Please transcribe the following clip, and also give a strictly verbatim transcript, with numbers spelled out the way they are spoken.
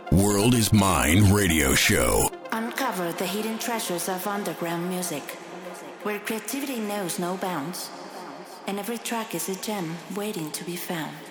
World is Mine radio show. Uncover the hidden treasures of underground music, where creativity knows no bounds, and every track is a gem waiting to be found.